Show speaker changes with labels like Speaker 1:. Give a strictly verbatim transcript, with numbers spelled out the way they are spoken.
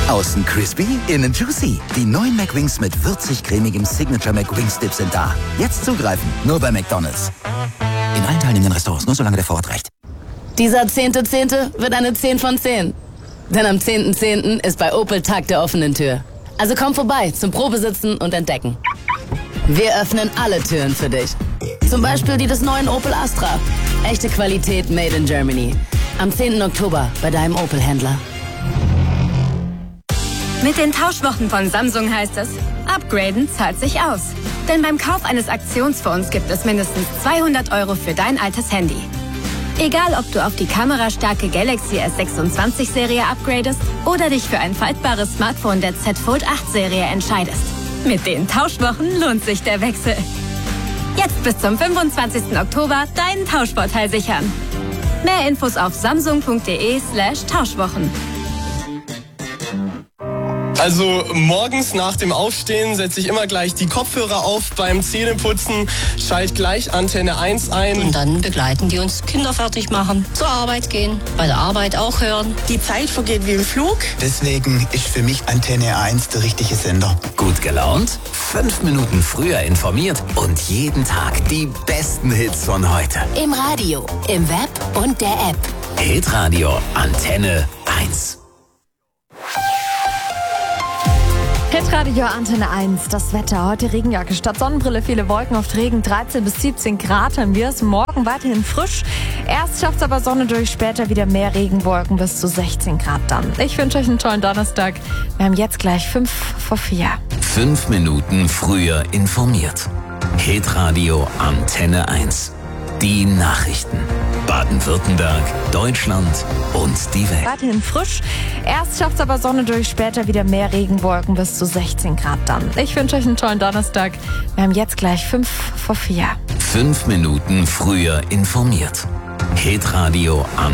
Speaker 1: Außen crispy, innen juicy. Die neuen McWings mit würzig-cremigem Signature McWings Dip sind da. Jetzt zugreifen, nur bei McDonald's. In allen teilnehmenden Restaurants, nur solange der Vorrat reicht.
Speaker 2: Dieser zehnte Zehnte wird eine zehn von zehn. Denn am zehnten Zehnten ist bei Opel Tag der offenen Tür. Also komm vorbei zum Probesitzen und Entdecken. Wir öffnen alle Türen für dich. Zum Beispiel die des neuen Opel Astra. Echte Qualität made in Germany. Am zehnten Oktober bei deinem Opel-Händler.
Speaker 3: Mit den Tauschwochen von Samsung heißt es, upgraden zahlt sich aus. Denn beim Kauf eines Aktionsfonds gibt es mindestens zweihundert Euro für dein altes Handy. Egal, ob du auf die kamerastarke Galaxy S sechsundzwanzig Serie upgradest oder dich für ein faltbares Smartphone der Z Fold acht Serie entscheidest. Mit den Tauschwochen lohnt sich der Wechsel. Jetzt bis zum fünfundzwanzigsten Oktober deinen Tauschvorteil sichern. Mehr Infos auf samsung.de slash Tauschwochen.
Speaker 4: Also morgens nach dem Aufstehen setze ich immer gleich die Kopfhörer auf beim Zähneputzen, schalte gleich Antenne eins ein.
Speaker 5: Und dann begleiten die uns, Kinder fertig machen, zur Arbeit gehen, bei der Arbeit auch hören.
Speaker 6: Die Zeit vergeht wie im Flug.
Speaker 7: Deswegen ist für mich Antenne eins der richtige Sender.
Speaker 8: Gut gelaunt, fünf Minuten früher informiert und jeden Tag die besten Hits von heute.
Speaker 2: Im Radio, im Web und der App.
Speaker 8: Hitradio Antenne eins.
Speaker 9: Hitradio Antenne eins, das Wetter. Heute Regenjacke statt Sonnenbrille, viele Wolken, oft Regen, dreizehn bis siebzehn Grad haben wir es. Morgen weiterhin frisch. Erst schafft es aber Sonne durch, später wieder mehr Regenwolken bis zu sechzehn Grad dann. Ich wünsche euch einen tollen Donnerstag. Wir haben jetzt gleich fünf vor vier.
Speaker 8: Fünf Minuten früher informiert. Hitradio Antenne eins. Die Nachrichten. Baden-Württemberg, Deutschland und die Welt.
Speaker 9: Weiterhin frisch. Erst schafft es aber Sonne durch, später wieder mehr Regenwolken bis zu sechzehn Grad dann. Ich wünsche euch einen tollen Donnerstag. Wir haben jetzt gleich fünf vor vier.
Speaker 8: Fünf Minuten früher informiert. Hitradio Antenne